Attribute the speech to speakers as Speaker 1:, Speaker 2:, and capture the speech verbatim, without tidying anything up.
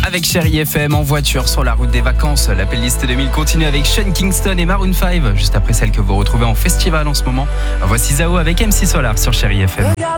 Speaker 1: avec Chérie F M en voiture sur la route des vacances. La playlist deux mille continue avec Sean Kingston et Maroon cinq, juste après celle que vous retrouvez en festival en ce moment. Voici Zao avec M C Solar sur Chérie F M.